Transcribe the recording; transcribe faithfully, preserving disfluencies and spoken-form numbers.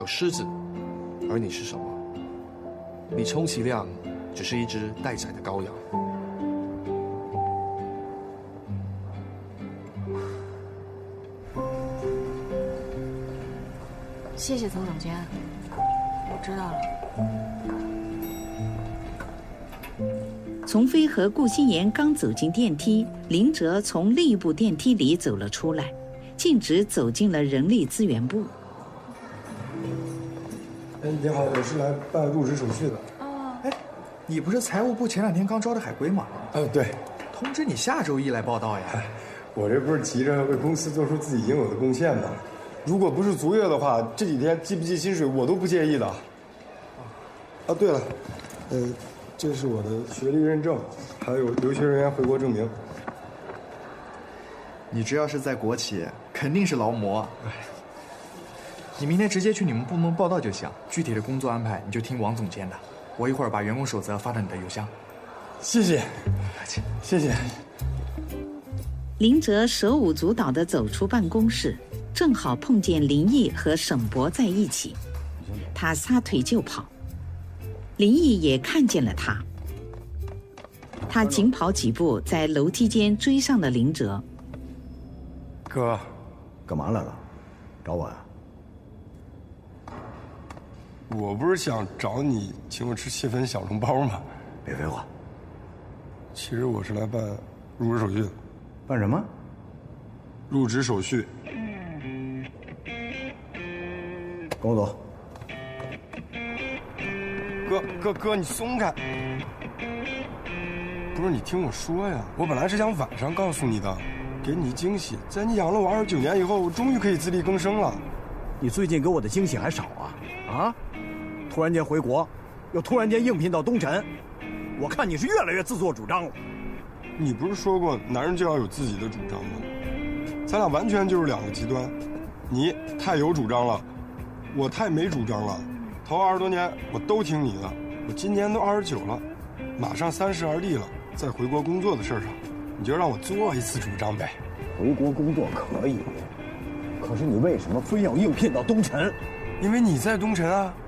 有狮子，而你是什么？你充其量只是一只待宰的羔羊。 谢谢曾总监，我知道了。 丛飞和顾心妍刚走进电梯，林哲从另一部电梯里走了出来，径直走进了人力资源部。 哎，你好，我是来办入职手续的。 哦， 哎，你不是财务部前两天刚招的海归吗？ 嗯，对。 通知你下周一来报道呀。 哎，我这不是急着为公司做出自己应有的贡献吗？如果不是足月的话，这几天记不记薪水我都不介意的。啊，对了，呃，这是我的学历认证，还有留学人员回国证明。 你只要是在国企，肯定是劳模。你明天直接去你们部门报道就行，具体的工作安排你就听王总监的。我一会儿把员工守则发到你的邮箱。 谢谢，谢谢。 林哲手舞足蹈地走出办公室，正好碰见林毅和沈博在一起，他撒腿就跑。林毅也看见了他，他紧跑几步，在楼梯间追上了林哲。 哥， 干嘛来了？找我呀？ 我不是想找你请我吃蟹粉小笼包吗？ 别废话。 其实我是来办入职手续的。 办什么？ 入职手续。 跟我走。 哥哥哥，你松开！不是，你听我说呀，我本来是想晚上告诉你的，给你惊喜。在你养了我二十九年以后，我终于可以自力更生了。 你最近给我的惊喜还少啊？啊？突然间回国，又突然间应聘到东晨，我看你是越来越自作主张了。 你不是说过男人就要有自己的主张吗？咱俩完全就是两个极端，你太有主张了，我太没主张了。头二十多年我都听你的，我今年都二十九了，马上三十而立了，在回国工作的事上，你就让我做一次主张呗。 回国工作可以，可是你为什么非要应聘到东晨？ 因为你在东晨啊。